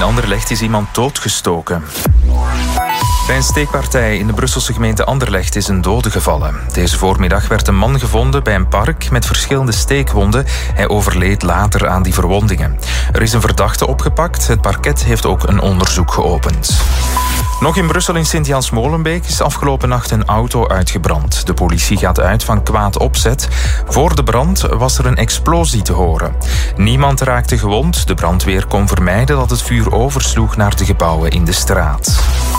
Anderlecht is iemand doodgestoken. Bij een steekpartij in de Brusselse gemeente Anderlecht is een dode gevallen. Deze voormiddag werd een man gevonden bij een park met verschillende steekwonden. Hij overleed later aan die verwondingen. Er is een verdachte opgepakt. Het parket heeft ook een onderzoek geopend. Nog in Brussel in Sint-Jans-Molenbeek is afgelopen nacht een auto uitgebrand. De politie gaat uit van kwaad opzet. Voor de brand was er een explosie te horen. Niemand raakte gewond. De brandweer kon vermijden dat het vuur oversloeg naar de gebouwen in de straat.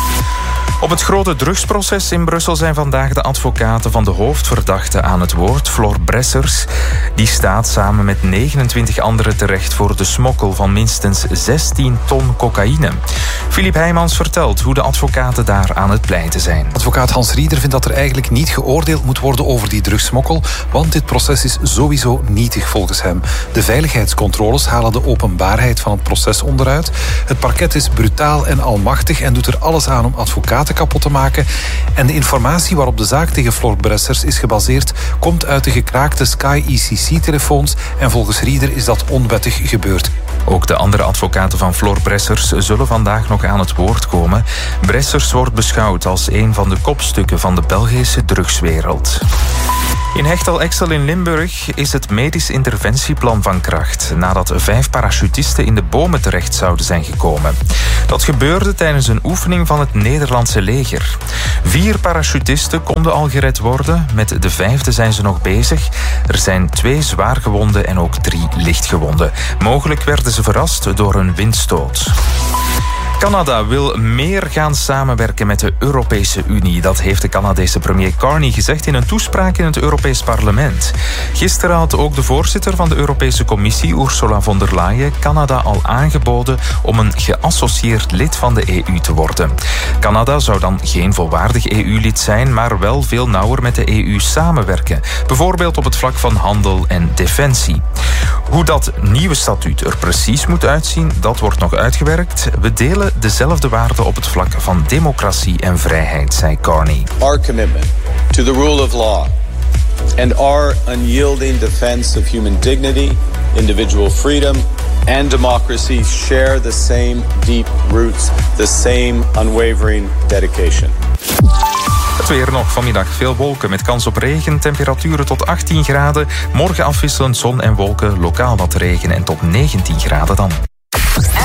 Op het grote drugsproces in Brussel zijn vandaag de advocaten van de hoofdverdachte aan het woord, Flor Bressers. Die staat samen met 29 anderen terecht voor de smokkel van minstens 16 ton cocaïne. Filip Heijmans vertelt hoe de advocaten daar aan het pleiten zijn. Advocaat Hans Rieder vindt dat er eigenlijk niet geoordeeld moet worden over die drugssmokkel, want dit proces is sowieso nietig volgens hem. De veiligheidscontroles halen de openbaarheid van het proces onderuit. Het parket is brutaal en almachtig en doet er alles aan om advocaten kapot te maken. En de informatie waarop de zaak tegen Flor Bressers is gebaseerd komt uit de gekraakte Sky ECC-telefoons en volgens Rieder is dat onwettig gebeurd. Ook de andere advocaten van Flor Bressers zullen vandaag nog aan het woord komen. Bressers wordt beschouwd als een van de kopstukken van de Belgische drugswereld. In Hechtel-Exel in Limburg is het medisch interventieplan van kracht nadat 5 parachutisten in de bomen terecht zouden zijn gekomen. Dat gebeurde tijdens een oefening van het Nederlandse leger. 4 parachutisten konden al gered worden. Met de 5e zijn ze nog bezig. Er zijn 2 zwaargewonden en ook 3 lichtgewonden. Mogelijk werden ze verrast door een windstoot. Canada wil meer gaan samenwerken met de Europese Unie. Dat heeft de Canadese premier Carney gezegd in een toespraak in het Europees Parlement. Gisteren had ook de voorzitter van de Europese Commissie, Ursula von der Leyen, Canada al aangeboden om een geassocieerd lid van de EU te worden. Canada zou dan geen volwaardig EU-lid zijn, maar wel veel nauwer met de EU samenwerken. Bijvoorbeeld op het vlak van handel en defensie. Hoe dat nieuwe statuut er precies moet uitzien, dat wordt nog uitgewerkt. We delen dezelfde waarden op het vlak van democratie en vrijheid, zei Carney. Our commitment to the rule of law and our unyielding defense of human dignity, individual freedom and democracy share the same deep roots, the same unwavering dedication. Het weer nog vanmiddag. Veel wolken met kans op regen. Temperaturen tot 18 graden. Morgen afwisselend zon en wolken. Lokaal wat regen en tot 19 graden dan.